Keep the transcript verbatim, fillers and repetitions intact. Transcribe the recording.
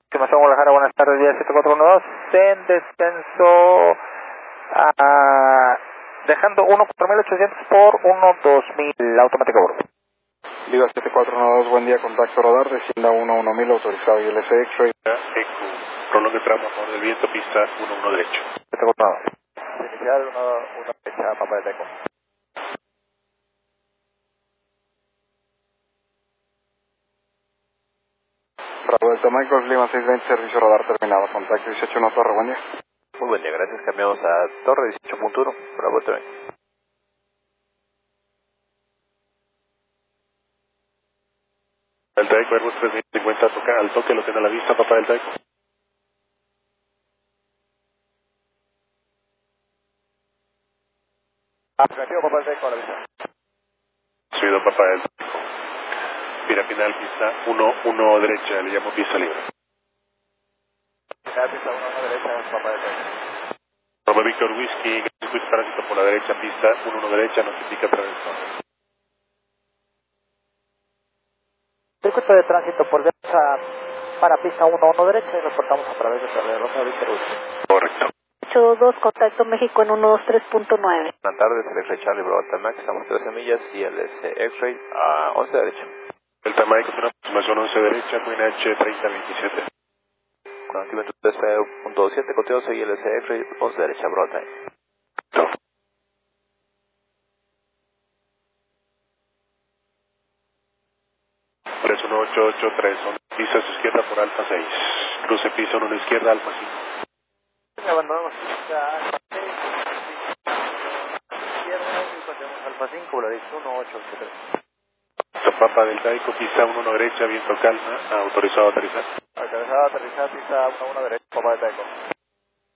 Estimación Guadalajara, buenas tardes, día siete cuatro uno dos, en descenso, a, dejando uno cuatro mil ochocientos por uno dos mil, automático bordo. Viva siete cuatro uno dos, buen día, contacto radar, descienda uno uno mil, autorizado I L C X-Ray. Eco, prolongue tramo a favor del viento, pista uno uno derecho. siete cuatro uno dos. Inicial uno derecha, Papa de Eco. Bravo Delta Michael, Lima seiscientos veinte, servicio radar terminado, contacto dieciocho uno Torre, buen día. Muy buen día, gracias, cambiamos a Torre dieciocho punto uno, Bravo T V. Delta Eco, Airbus tres mil cincuenta, toca al toque, lo tiene a la vista, Papa Delta Eco. Afirmativo, Papa de Eco, a la vista. Subido, Papa Delta Eco. Pira final, pista uno uno derecha, le llamo pista libre. Final, pista uno uno derecha, Papa de Eco. Roma Victor Whisky, circuito tránsito por la derecha, pista uno uno derecha, notifica travesón. Circuito de tránsito por derecha para pista uno uno derecha y reportamos a través de Torre Rosa Víctor Whisky. Correcto. ocho dos, contacto México en uno dos tres punto nueve. Buenas tardes, el X-Ray Charlie Bravo Alta Max, estamos trece millas y el X-Ray a once derecha. Delta Mike, una aproximación once derecha, Queen H treinta veintisiete. Con actividad tres punto siete, conteo y el X-Ray once derecha, Bravo Time. No. tres uno ocho ocho tres, pisa a su izquierda por Alfa seis. Cruce piso uno a la izquierda, Alfa cinco. Abandonamos pista Alfa seis, izquierda y continuamos Alfa cinco, la diez uno ocho ocho tres. Papa Delta Eco, pista uno uno derecha, viento calma, autorizado a aterrizar. Autorizado a aterrizar pista uno uno derecha, Papa de Eco.